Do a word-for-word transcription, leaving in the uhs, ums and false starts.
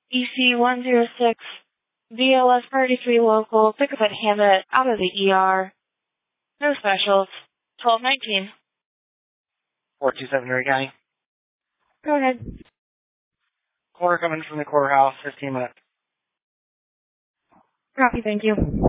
E C one zero six, B L S thirty-three local, pick up at Hammett, out of the E R. No specials. twelve nineteen. four two seven, Erie County. Go ahead. Quarter coming from the courthouse, fifteen minutes. Copy, thank you.